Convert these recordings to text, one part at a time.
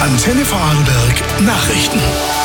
Antenne Vorarlberg Nachrichten.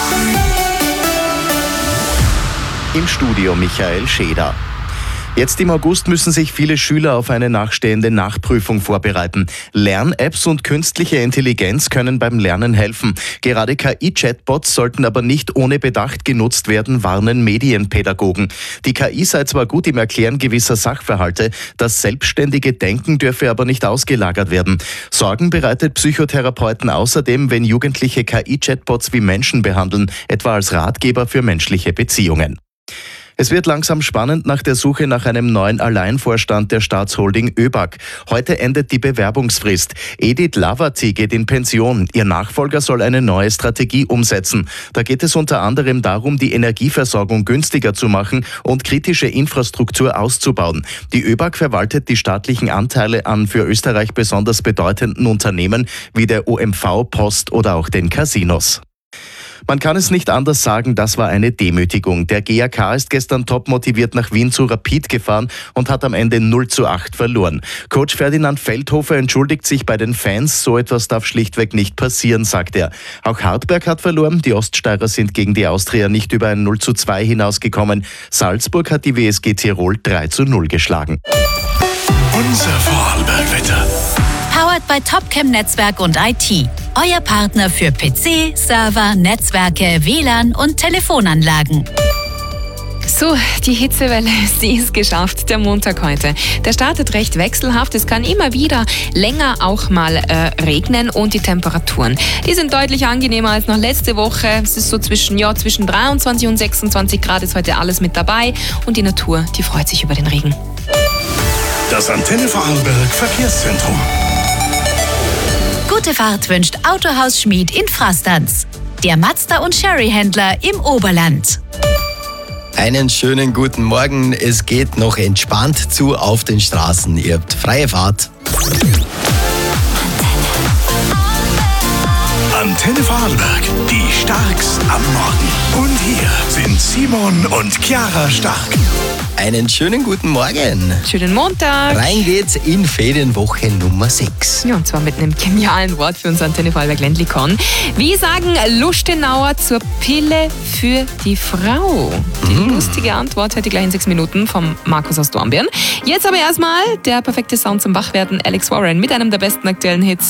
Im Studio Michael Scheder. Jetzt im August müssen sich viele Schüler auf eine nachstehende Nachprüfung vorbereiten. Lern-Apps und künstliche Intelligenz können beim Lernen helfen. Gerade KI-Chatbots sollten aber nicht ohne Bedacht genutzt werden, warnen Medienpädagogen. Die KI sei zwar gut im Erklären gewisser Sachverhalte, das selbstständige Denken dürfe aber nicht ausgelagert werden. Sorgen bereitet Psychotherapeuten außerdem, wenn Jugendliche KI-Chatbots wie Menschen behandeln, etwa als Ratgeber für menschliche Beziehungen. Es wird langsam spannend nach der Suche nach einem neuen Alleinvorstand der Staatsholding ÖBAG. Heute endet die Bewerbungsfrist. Edith Lavati geht in Pension. Ihr Nachfolger soll eine neue Strategie umsetzen. Da geht es unter anderem darum, die Energieversorgung günstiger zu machen und kritische Infrastruktur auszubauen. Die ÖBAG verwaltet die staatlichen Anteile an für Österreich besonders bedeutenden Unternehmen wie der OMV, Post oder auch den Casinos. Man kann es nicht anders sagen, das war eine Demütigung. Der GAK ist gestern top motiviert nach Wien zu Rapid gefahren und hat am Ende 0:8 verloren. Coach Ferdinand Feldhofer entschuldigt sich bei den Fans, so etwas darf schlichtweg nicht passieren, sagt er. Auch Hartberg hat verloren, die Oststeirer sind gegen die Austria nicht über ein 0:2 hinausgekommen. Salzburg hat die WSG Tirol 3:0 geschlagen. Unser Vorarlberg-Wetter. Powered by Topcam Netzwerk und IT. Euer Partner für PC, Server, Netzwerke, WLAN und Telefonanlagen. So, die Hitzewelle, sie ist geschafft, der Montag heute. Der startet recht wechselhaft, es kann immer wieder länger auch mal regnen und die Temperaturen, die sind deutlich angenehmer als noch letzte Woche. Es ist so zwischen 23 und 26 Grad ist heute alles mit dabei und die Natur, die freut sich über den Regen. Das Antenne Vorarlberg Verkehrszentrum. Gute Fahrt wünscht Autohaus Schmid in Frastanz. Der Mazda- und Sherry-Händler im Oberland. Einen schönen guten Morgen. Es geht noch entspannt zu auf den Straßen. Ihr habt freie Fahrt. Antenne Vorarlberg, die Starks am Morgen. Und hier sind Simon und Chiara Stark. Einen schönen guten Morgen. Schönen Montag. Rein geht's in Ferienwoche Nummer 6. Ja, und zwar mit einem genialen Wort für uns Antenne Vorarlberg Ländlikon. Wie sagen Lustenauer zur Pille für die Frau? Die lustige Antwort hätte gleich in 6 Minuten vom Markus aus Dornbirn. Jetzt aber erstmal der perfekte Sound zum Wachwerden. Alex Warren mit einem der besten aktuellen Hits.